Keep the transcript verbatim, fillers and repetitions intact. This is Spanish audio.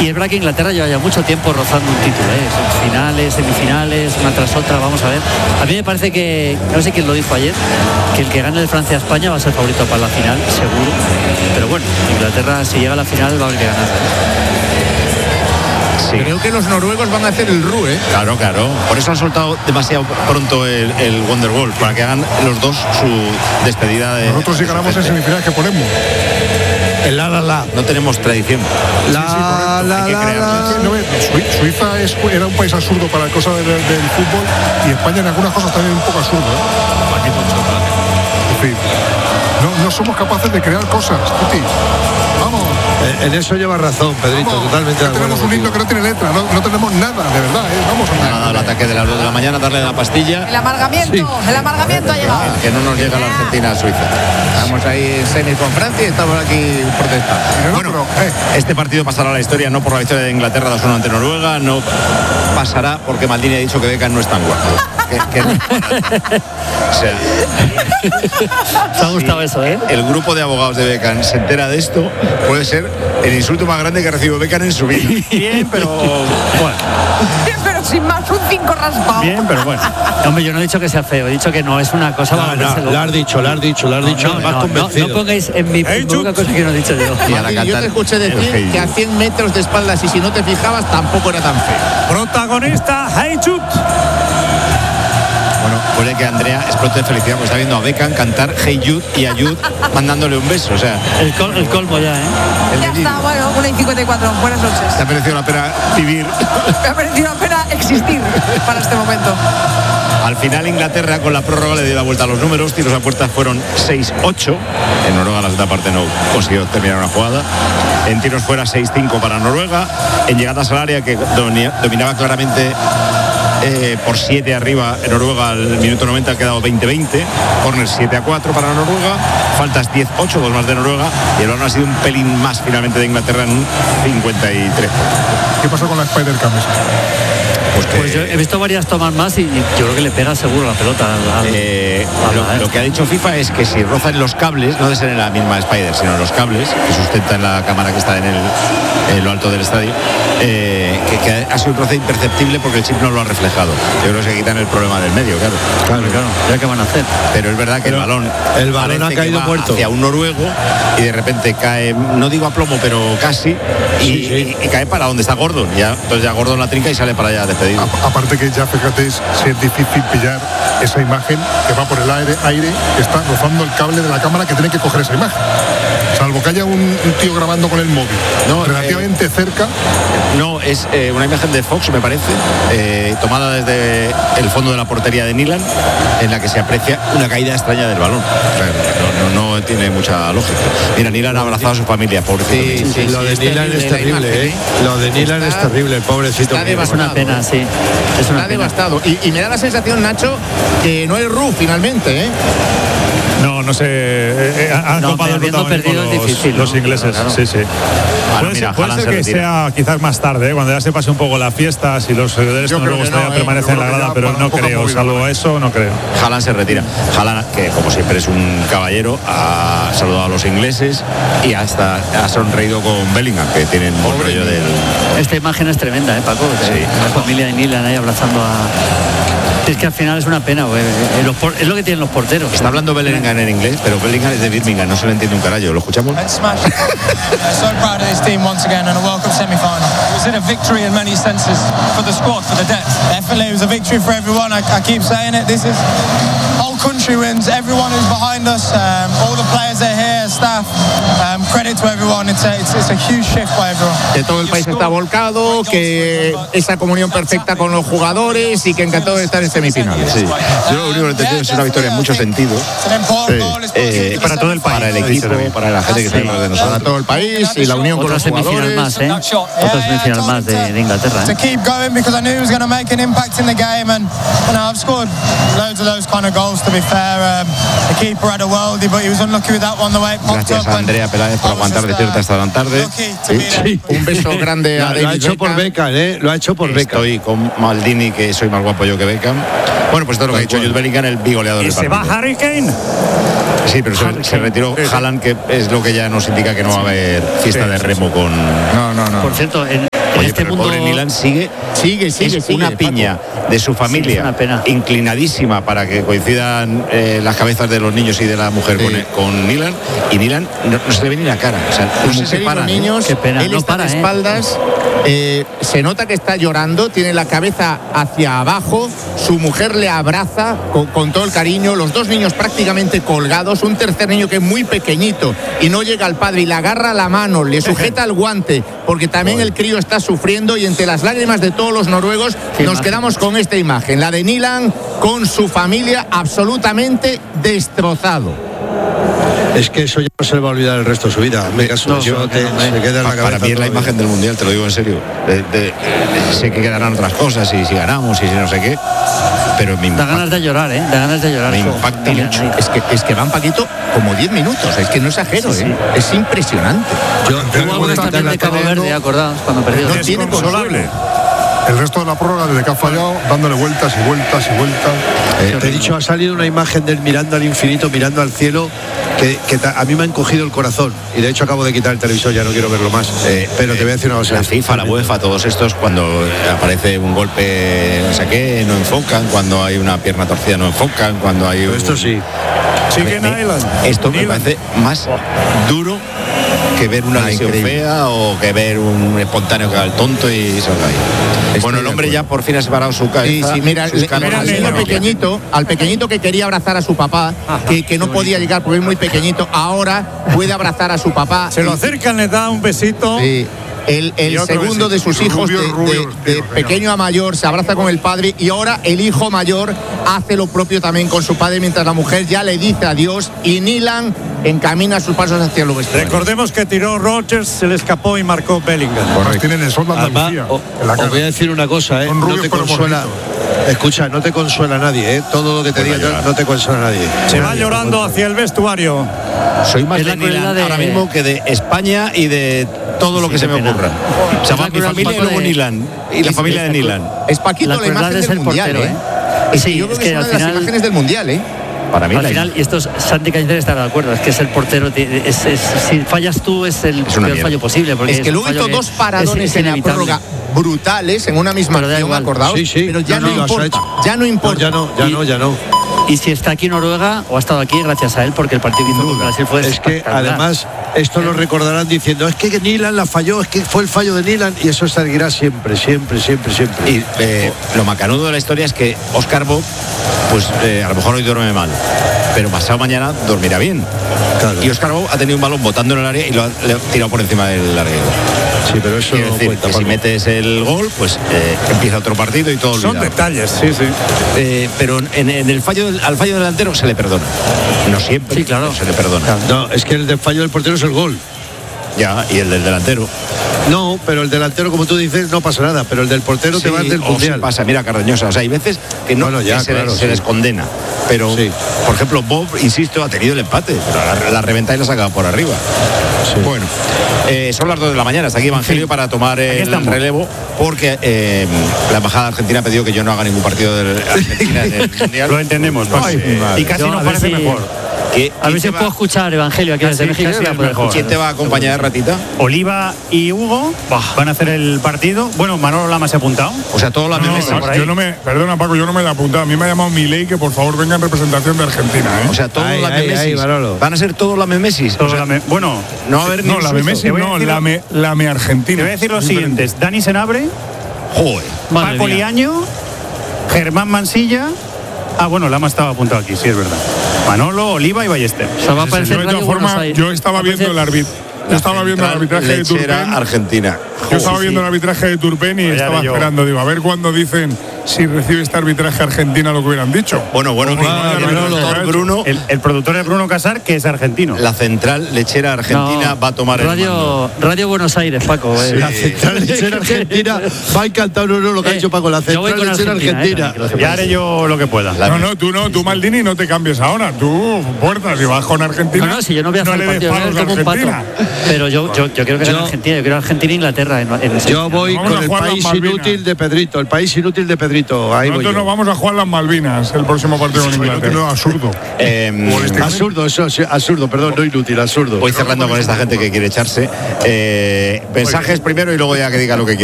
Y es verdad que Inglaterra lleva ya mucho tiempo rozando un título, ¿eh? Finales, semifinales, una tras otra, vamos a ver. A mí me parece que, no sé quién lo dijo ayer, que el que gane el Francia-España va a ser favorito para la final, seguro. Pero bueno, Inglaterra, si llega a la final, va a haber que ganar. Sí. Creo que los noruegos van a hacer el R U, ¿eh? Claro, claro. Por eso han soltado demasiado pronto el, el Wonderwall, para que hagan los dos su despedida de... Nosotros sí ganamos en semifinales, que ponemos el la la la. No tenemos tradición. La sí, sí, la, la, la. No, Suiza es, era un país absurdo para cosas del, del fútbol, y España en algunas cosas también un poco absurdo, ¿eh? En fin, no, no somos capaces de crear cosas, Titi. Vamos. En eso lleva razón, Pedrito, vamos, totalmente de acuerdo. Tenemos un himno que no tiene letra, no, no tenemos nada, de verdad, ¿eh? Vamos a nada, el ataque de las dos de la mañana, darle la pastilla. El amargamiento, sí. el amargamiento ha llegado. Que no nos llega la Argentina a Suiza. Estamos ahí en semis con Francia y estamos aquí protestando. Bueno, este partido pasará a la historia no por la victoria de Inglaterra dos uno ante Noruega, no pasará porque Maldini ha dicho que Beckham no es tan guapo. Que, que no. O sea, te ha gustado sí, eso, ¿eh? El grupo de abogados de Beckham se entera de esto, puede ser el insulto más grande que ha recibido Beckham en su vida. Bien, pero bueno. Bien, pero sin más, un cinco raspado. Bien, pero bueno. Hombre, yo no he dicho que sea feo, he dicho que no es una cosa. No, no, lo has dicho, lo has dicho, lo has dicho. No, no, no, no, no pongáis en mi hey, boca cosas que no he dicho yo. Y a la cantar, yo te escuché decir que a cien metros de espaldas y si no te fijabas tampoco era tan feo. Protagonista, Hey Jude. Bueno, puede que Andrea explote de felicidad porque está viendo a Beckham cantar Hey Jude y a Jude mandándole un beso, o sea... El, col, el colmo ya, ¿eh? Ya está, bueno, una y cincuenta y cuatro, buenas noches. ¿Te ha merecido la pena vivir? Me ha merecido la pena existir para este momento. Al final Inglaterra con la prórroga le dio la vuelta a los números, tiros a puertas fueron seis ocho, en Noruega la segunda parte no consiguió terminar una jugada, en tiros fuera seis cinco para Noruega, en llegadas al área que dominaba claramente eh, por siete arriba en Noruega al minuto noventa, ha quedado veinte veinte, corner siete a cuatro para Noruega, faltas diez ocho, dos más de Noruega, y el balón ha sido un pelín más finalmente de Inglaterra en un cincuenta y tres. ¿Qué pasó con la Spider-Cam? Pues, pues yo he visto varias tomas más y yo creo que le pega seguro la pelota al, eh, al, lo, al, lo que ha dicho FIFA es que si rozan los cables, no de ser en la misma Spider, sino en los cables que sustentan la cámara que está en, el, en lo alto del estadio, eh, que, que ha sido un roce imperceptible porque el chip no lo ha reflejado. Yo creo que se quitan el problema del medio, claro. Claro, claro, ya que van a hacer. Pero es verdad que pero el balón el balón ha caído muerto hacia un noruego y de repente cae, no digo a plomo, pero casi, y, sí, sí. y, y cae para donde está Gordon. Ya, entonces ya Gordon la trinca y sale para allá despedido. A, aparte que ya fíjate, es, si es difícil pillar esa imagen que va por el aire, aire que está rozando el cable de la cámara que tiene que coger esa imagen. Salvo que haya un, un tío grabando con el móvil, no, relativamente eh, cerca. No, es eh, una imagen de Fox, me parece, eh, tomada desde el fondo de la portería de Nilan, en la que se aprecia una caída extraña del balón. O sea, no, no, no tiene mucha lógica. Mira, Nilan ha abrazado a su familia, pobrecito. Sí, sí, sí, lo de Nilan es terrible, ¿eh? Lo de Nilan es terrible, el pobrecito. Es una pena, sí. Es una está pena. devastado. Y, y me da la sensación, Nacho, que no hay R U finalmente, ¿eh? No, no sé. Eh, eh, han no, copado el protagonismo los, difícil, los ¿no? ingleses. Claro, claro. Sí, sí. Bueno, puede mira, ser, puede ser que sea quizás más tarde, ¿eh? Cuando ya se pase un poco las fiestas y los seguidores noruegos todavía no, permanecen eh, en la grada, pero no creo, salvo eso, no creo. Haaland se retira. Haaland, que como siempre es un caballero, ha saludado a los ingleses y hasta ha sonreído con Bellingham, que tienen un rollo del... Esta imagen es tremenda, ¿eh, Paco? Sí. La familia de Nilan ahí abrazando a... Es que al final es una pena, güey. Es lo que tienen los porteros. Está hablando Bellingham en inglés, pero Bellingham es de Birmingham, no se le entiende un carajo. ¿Lo escuchamos? So proud of this team once again and a welcome semi-final. Was it a victory in many senses for the squad, for the depth? Definitely, it was a victory for everyone. I, I keep saying it. This is whole country wins. Everyone who's behind us, um, all the players that are here, staff. Um, credit to everyone. It's a, it's, it's a huge shift by everyone. Que todo el país está volcado, que esa comunión perfecta con los jugadores y que encantado de estar en semifinales. Sí. Yo lo único que entiendo es una victoria en muchos sentidos. Sí. Eh, para todo el país, para el equipo, para la gente que está de nosotros, para todo el país y la unión otra con los semifinal jugadores. más, ¿eh? Otra semifinal más de, de Inglaterra, ¿eh? To keep going because I knew he was going to make an impact in the game, and you know I've scored loads of those kind of goals. To be fair, um, the keeper had a worldie, but he was unlucky with that one. The way it popped Gracias a Andrea Peláez por aguantar de cierta hasta tan tarde. Sí, sí. Un beso grande a David Lo ha hecho por Beckham, ¿eh? Lo ha hecho por Beckham. Estoy con Maldini, que soy más guapo yo que Beckham. Bueno, pues todo lo que ha dicho Jude Bellingham, el bigoleador del partido. ¿Y se va Harry Kane? Sí, pero se, se retiró Haaland, que es lo que ya nos indica que no va a haber fiesta de remo con... No, no, no. Por cierto, en, Oye, este pero mundo... el pobre Nilan sigue, sigue, sigue, es sigue, una Paco. piña de su familia, Sí, es una pena. inclinadísima para que coincidan eh, las cabezas de los niños y de la mujer Sí. con, con Nilan, y Nilan no, no se le ve ni la cara, o sea, no Su se mujer y separan, los ¿eh? niños, Qué pena, él no está para, de ¿eh? espaldas, eh, se nota que está llorando, tiene la cabeza hacia abajo, su mujer le abraza con, con todo el cariño, los dos niños prácticamente colgados, un tercer niño que es muy pequeñito y no llega al padre y le agarra la mano, le sujeta el guante, porque también el crío está sufriendo, y entre las lágrimas de todos los noruegos Qué nos imagen. quedamos con esta imagen, la de Nilan con su familia absolutamente destrozado. Es que eso ya no se le va a olvidar el resto de su vida. En mi caso, No, yo no, te- no, no, se no. queda en la Pa- cabeza. Para mí es la todo. imagen del mundial, te lo digo en serio. De- de- sé que quedarán otras cosas y si ganamos y si no sé qué, pero me Da impacta. ganas de llorar, ¿eh? Da ganas de llorar. Me Eso. impacta Mira, mucho. ahí. Es que, es que van, Paquito, como diez minutos, es que no exagero, Sí, sí. ¿eh? Es impresionante. Yo Hubo tengo algunos que también de Cabo Verde, acordados, cuando perdió. No tiene Desconsolable. El resto de la prórroga, desde que ha fallado, dándole vueltas y vueltas y vueltas. Eh, te he dicho, ha salido una imagen del mirando al infinito, mirando al cielo, que, que ta- a mí me ha encogido el corazón. Y de hecho acabo de quitar el televisor, ya no quiero verlo más. Eh, pero te voy a decir una cosa. La FIFA, la UEFA, todos estos, cuando aparece un golpe, no sé qué, no enfocan, cuando hay una pierna torcida no enfocan, cuando hay un... Esto sí. Me- me- esto me parece más duro que ver una Ah, lesión increíble. fea o que ver un espontáneo que haga el tonto y se va ahí. Bueno, el de hombre acuerdo. ya por fin ha separado su Sí, cabeza. sí, mira, sus le- caras mira al de niño la pequeñito, al pequeñito que quería abrazar a su papá, que, que no podía llegar porque es muy pequeñito, ahora puede abrazar a su papá. Se lo acercan, le da un besito. Sí. El, el Y otro segundo de besito. sus hijos, Rubio, de, rubio, de- los de tíos, pequeño a mayor, se abraza con el padre, y ahora el hijo mayor hace lo propio también con su padre, mientras la mujer ya le dice adiós y Nilan encamina sus pasos hacia los vestuarios. Recordemos que tiró Rodgers, se le escapó y marcó Bellingham. Además, tienen el sol de Además, Andalucía o- en la os cara. voy a decir una cosa, ¿eh? Son No rubios te pero consuela. bonitos. Escucha, no te consuela nadie, ¿eh? Todo lo que te diga yo, no te consuela nadie. Se va llorando hacia el vestuario. Soy más Es la de Nilan crueldad de- ahora mismo que de España y de todo lo Sí, que se qué me pena. ocurra. O sea, Es la va mi crueldad familia y un poco luego de- Nilan. Y la Es- familia de es- Nilan. Es Paquito La la, crueldad imagen es del el mundial, portero, ¿eh? ¿eh? Es que Sí, yo creo es que que es una al de las final- imágenes del mundial, ¿eh? Para mí Al la final, y esto es, Santi Cañizares está de acuerdo, es que es el portero, ti- es- es- si fallas tú es el Es una peor mierda. fallo posible. Porque Es que un luego fallo hizo dos paradones es en la inevitable. prórroga brutales en una misma Pero da acción, igual. acordaos, Sí, sí. pero ya No, no, no, las ha importa, hecho. ya no importa. No, ya no, ya Y- no, ya no. Y si está aquí en Noruega, o ha estado aquí gracias a él, porque el partido que hizo con Brasil fue Es que espectacular. además esto lo recordarán diciendo, es que Nilan la falló, es que fue el fallo de Nilan, y eso seguirá siempre, siempre, siempre, siempre. Y eh, lo macanudo de la historia es que Oscar Bob, pues eh, a lo mejor hoy duerme mal, pero pasado mañana dormirá bien. Claro. Y Oscar Bob ha tenido un balón botando en el área y lo ha, le ha tirado por encima del larguero. Sí, pero eso Quiero no decir, cuenta, que si Paco. metes el gol, pues eh, empieza otro partido y todo Son olvidado. detalles, sí, sí. Eh, pero en, en el fallo del- al fallo delantero se le perdona. No siempre, Sí, claro. pero se le perdona. No, es que el del fallo del portero es el gol. Ya, y el del delantero. No, pero el delantero, como tú dices, no pasa nada, pero el del portero te Sí, vas del o sí mundial. pasa, mira, Cardeñosa. O sea, hay veces que no Bueno, ya, que se, claro, se sí. les condena. Pero, Sí. por ejemplo, Bob, insisto, ha tenido el empate. Pero la, la reventa y la saca por arriba. Bueno, eh, son las dos de la mañana. Está aquí Evangelio para tomar el estamos. relevo. Porque eh, la embajada argentina ha pedido que yo no haga ningún partido de Argentina en el mundial. Lo entendemos, Paco. Pues, eh, Y casi Yo, nos a ver parece si- mejor. ¿qué- A ver quién si te va- puedo escuchar Evangelio aquí desde Casi- México. casi para es poder mejor. ¿Quién te va a acompañar, Ratita? Oliva y Hugo van a hacer el partido. Bueno, Manolo Lama se ha apuntado. O sea, todos los No, meses. por ahí. yo no me, perdona Paco, yo no me he apuntado. A mí me ha llamado Milei que por favor venga en representación de Argentina, ¿eh? O sea, todos Ahí, los ahí, memesis. ahí, Manolo. Van a ser todos los memesis. Todos O sea, la me- bueno, no va a haber ni no, un la suizo. Messi Te voy a no, decir la lo- me, la me Argentina. te voy a decir los Diferente. siguientes. Dani Senabre, Joder. Madre Paco mía. Liaño, Germán Mansilla. Ah, bueno, Lama estaba apuntado aquí, sí es verdad. Manolo, Oliva y Ballester. O sea, va a aparecer Yo, de Radio todas Buenos formas, Aires. yo estaba Va a viendo aparecer- el árbitro. Yo estaba viendo el arbitraje de Lechera, Turpin. Argentina. Yo estaba sí, viendo sí. el arbitraje de Turpin y Pues ya estaba haré yo. esperando, digo, a ver cuándo dicen si recibe este arbitraje Argentina lo que hubieran dicho. Bueno, bueno, Pues el no, no, no, doctor no, Bruno, El, el productor es Bruno Casar, que es argentino. la central lechera argentina No, va a tomar el mando. Radio, Radio Buenos Aires, Paco. eh. La central lechera argentina va a encantar no, no, lo que ha Eh, dicho Paco, la yo voy central con lechera Argentina, argentina. eh, también, que lo Ya haré yo lo que pueda. La- No, no, tú no, tú Maldini no te cambies ahora. Tú, puertas, si vas con Argentina. No, no, si yo no voy a hacer le el des partido, voy a palos ver a como un pato. Argentina. Pero yo, yo, yo quiero que gane Yo- Argentina, yo quiero Argentina e Inglaterra en, en ese- Yo voy Vamos a con el jugar las país Malvinas. inútil de Pedrito, el país inútil de Pedrito. Ahí voy Nosotros yo. nos vamos a jugar las Malvinas el próximo partido con Inglaterra. absurdo. Eh, Absurdo, eso, sí, absurdo, perdón, no inútil, absurdo. voy cerrando con esta gente que quiere echarse. Eh, mensajes primero y luego ya que diga lo que quiere.